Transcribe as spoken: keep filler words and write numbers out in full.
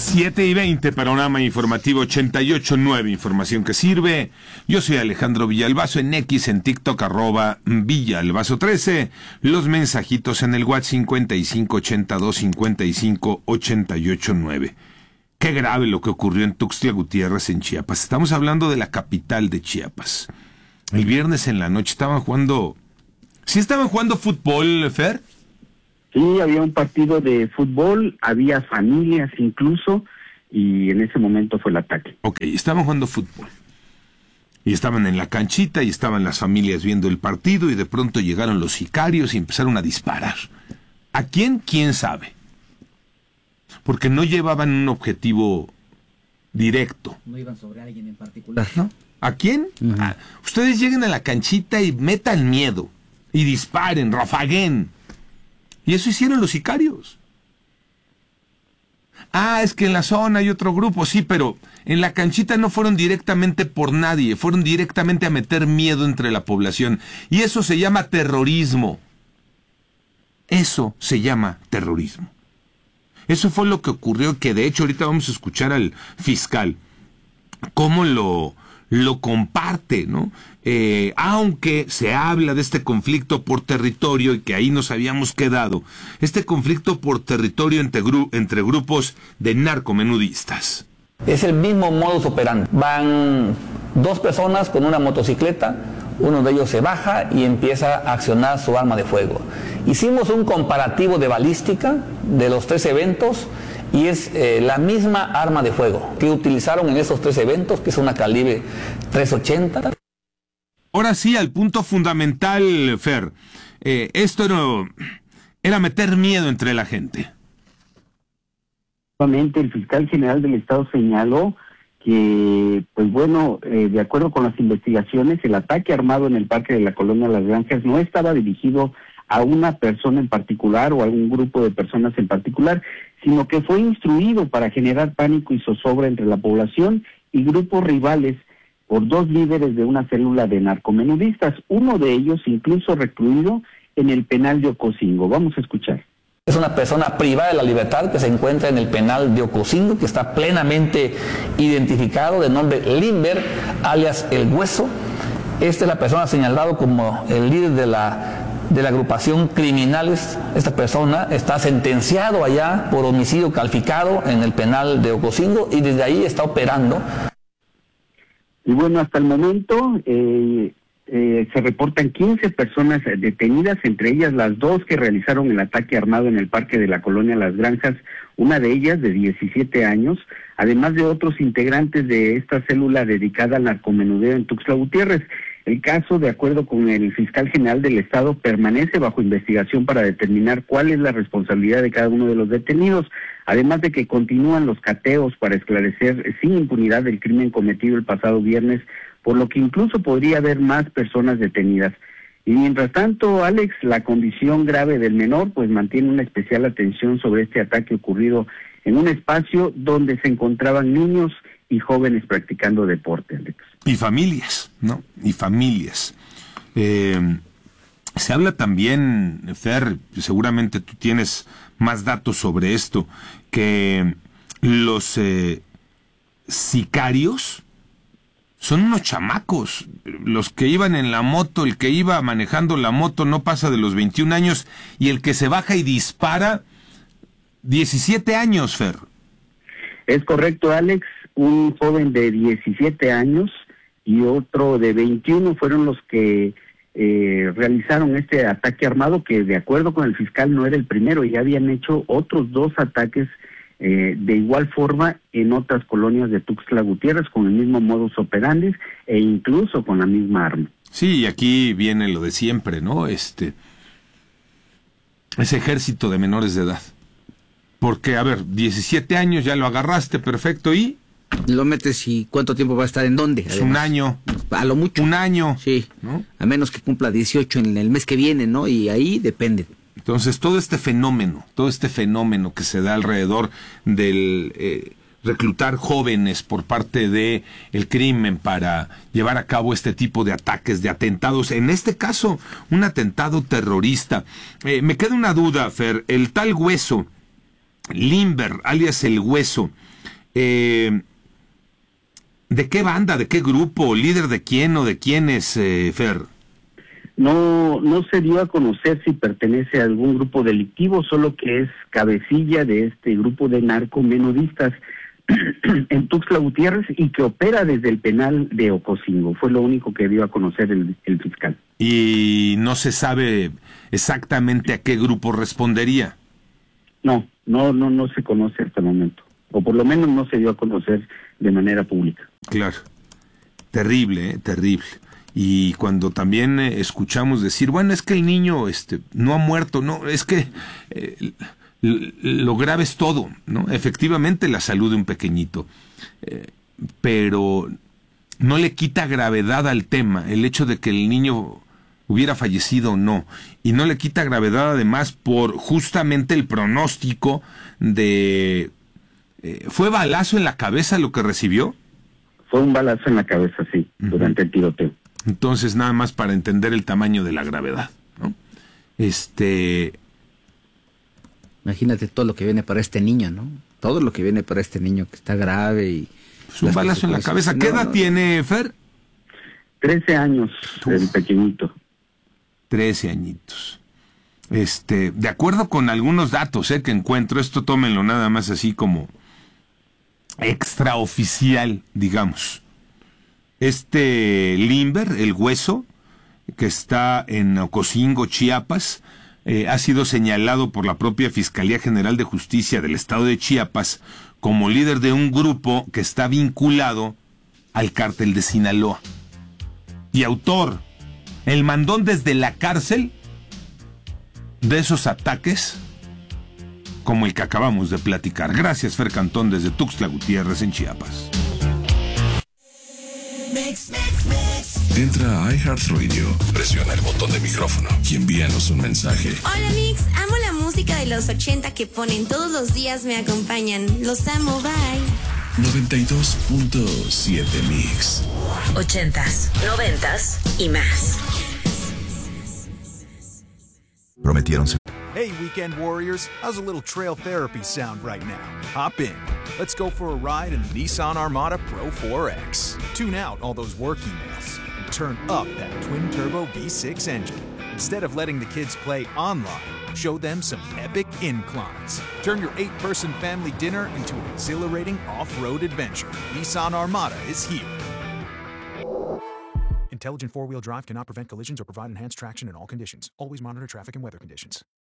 siete y veinte, panorama informativo ochenta y ocho punto nueve, información que sirve. Yo soy Alejandro Villalbazo, en X, en TikTok, arroba Villalbazo trece. Los mensajitos en el WhatsApp cincuenta y cinco ochenta y dos cincuenta y cinco ochenta y ocho nueve. Qué grave lo que ocurrió en Tuxtla Gutiérrez, en Chiapas. Estamos hablando de la capital de Chiapas. El viernes en la noche estaban jugando... ¿Sí estaban jugando fútbol, Fer? Sí, había un partido de fútbol, había familias incluso, y en ese momento fue el ataque. Ok, estaban jugando fútbol. Y estaban en la canchita, y estaban las familias viendo el partido, y de pronto llegaron los sicarios y empezaron a disparar. ¿A quién? ¿Quién sabe? Porque no llevaban un objetivo directo. No iban sobre alguien en particular, ¿no? ¿A quién? Uh-huh. Ah, ustedes lleguen a la canchita y metan miedo, y disparen, rafaguen. Y eso hicieron los sicarios. Ah, es que en la zona hay otro grupo, sí, pero en la canchita no fueron directamente por nadie, fueron directamente a meter miedo entre la población. Y eso se llama terrorismo. Eso se llama terrorismo. Eso fue lo que ocurrió, que de hecho ahorita vamos a escuchar al fiscal cómo lo, lo comparte, ¿no? Eh, aunque se habla de este conflicto por territorio y que ahí nos habíamos quedado, este conflicto por territorio entre, gru entre grupos de narcomenudistas. Es el mismo modus operandi. Van dos personas con una motocicleta, uno de ellos se baja y empieza a accionar su arma de fuego. Hicimos un comparativo de balística de los tres eventos y es eh, la misma arma de fuego que utilizaron en esos tres eventos, que es una calibre tres ochenta. Ahora sí, al punto fundamental, Fer. Eh, esto era, era meter miedo entre la gente. Nuevamente, el fiscal general del Estado señaló que, pues bueno, eh, de acuerdo con las investigaciones, el ataque armado en el Parque de la Colonia Las Granjas no estaba dirigido a una persona en particular o a un grupo de personas en particular, sino que fue instruido para generar pánico y zozobra entre la población y grupos rivales por dos líderes de una célula de narcomenudistas, uno de ellos incluso recluido en el penal de Ocosingo. Vamos a escuchar. Es una persona privada de la libertad que se encuentra en el penal de Ocosingo, que está plenamente identificado, de nombre Limber, alias El Hueso. Esta es la persona señalada como el líder de la, de la agrupación criminales. Esta persona está sentenciado allá por homicidio calificado en el penal de Ocosingo y desde ahí está operando. Y bueno, hasta el momento eh, eh, se reportan quince personas detenidas, entre ellas las dos que realizaron el ataque armado en el Parque de la Colonia Las Granjas, una de ellas de diecisiete años, además de otros integrantes de esta célula dedicada al narcomenudeo en Tuxtla Gutiérrez. El caso, de acuerdo con el fiscal general del Estado, permanece bajo investigación para determinar cuál es la responsabilidad de cada uno de los detenidos, además de que continúan los cateos para esclarecer sin impunidad el crimen cometido el pasado viernes, por lo que incluso podría haber más personas detenidas. Y mientras tanto, Alex, la condición grave del menor pues mantiene una especial atención sobre este ataque ocurrido en un espacio donde se encontraban niños y jóvenes practicando deporte, Alex. Y familias, ¿no? Y familias. Eh, se habla también, Fer, seguramente tú tienes más datos sobre esto, que los eh, sicarios son unos chamacos. Los que iban en la moto, el que iba manejando la moto no pasa de los veintiún años, y el que se baja y dispara, diecisiete años, Fer. Es correcto, Alex. Un joven de diecisiete años y otro de veintiuno fueron los que eh, realizaron este ataque armado, que de acuerdo con el fiscal no era el primero, ya habían hecho otros dos ataques eh, de igual forma en otras colonias de Tuxtla Gutiérrez con el mismo modus operandi e incluso con la misma arma. Sí, y aquí viene lo de siempre, ¿no? Este, ese ejército de menores de edad. Porque, a ver, diecisiete años, ya lo agarraste, perfecto, ¿y? Lo metes y ¿cuánto tiempo va a estar en dónde? Es un año. A lo mucho. Un año. Sí, ¿no? A menos que cumpla dieciocho en el mes que viene, ¿no? Y ahí depende. Entonces, todo este fenómeno, todo este fenómeno que se da alrededor del eh, reclutar jóvenes por parte de el crimen para llevar a cabo este tipo de ataques, de atentados, en este caso, un atentado terrorista. Eh, me queda una duda, Fer, el tal Hueso, Limber, alias El Hueso, Eh, ¿De qué banda, de qué grupo, líder de quién o de quiénes, eh, Fer? No, no se dio a conocer si pertenece a algún grupo delictivo, solo que es cabecilla de este grupo de narcomenudistas en Tuxtla Gutiérrez y que opera desde el penal de Ocosingo. Fue lo único que dio a conocer el, el fiscal. Y no se sabe exactamente a qué grupo respondería. No, no, no, no se conoce hasta el momento, o por lo menos no se dio a conocer de manera pública. Claro, terrible, ¿eh? Terrible. Y cuando también eh, escuchamos decir, bueno, es que el niño este, no ha muerto, no, es que eh, lo grave es todo, ¿no? Efectivamente la salud de un pequeñito, eh, pero no le quita gravedad al tema el hecho de que el niño hubiera fallecido o no, y no le quita gravedad además por justamente el pronóstico de... Eh, ¿Fue balazo en la cabeza lo que recibió? Fue un balazo en la cabeza, sí, uh-huh. durante el tiroteo. Entonces, nada más para entender el tamaño de la gravedad, ¿no? Este... Imagínate todo lo que viene para este niño, ¿no? Todo lo que viene para este niño que está grave y... Pues un balazo en la cabeza. ¿Qué edad no, no, tiene, Fer? Trece años, Uf. el pequeñito. Trece añitos. Este, de acuerdo con algunos datos eh, que encuentro, esto tómenlo nada más así como extraoficial, digamos. Este Limber, el hueso, que está en Ocosingo, Chiapas, eh, ha sido señalado por la propia Fiscalía General de Justicia del Estado de Chiapas como líder de un grupo que está vinculado al cártel de Sinaloa. Y autor, el mandón desde la cárcel de esos ataques como el que acabamos de platicar. Gracias, Fer Cantón, desde Tuxtla Gutiérrez, en Chiapas. Mix, mix, mix. Entra a iHeartRadio, presiona el botón de micrófono y envíanos un mensaje. Hola Mix, amo la música de los ochenta que ponen todos los días, me acompañan. Los amo, bye. noventa y dos punto siete Mix. Ochentas, noventas y más. Prometieron. Hey, weekend warriors, how's a little trail therapy sound right now? Hop in. Let's go for a ride in the Nissan Armada Pro four X. Tune out all those work emails and turn up that twin-turbo V six engine. Instead of letting the kids play online, show them some epic inclines. Turn your eight-person family dinner into an exhilarating off-road adventure. Nissan Armada is here. Intelligent four-wheel drive cannot prevent collisions or provide enhanced traction in all conditions. Always monitor traffic and weather conditions.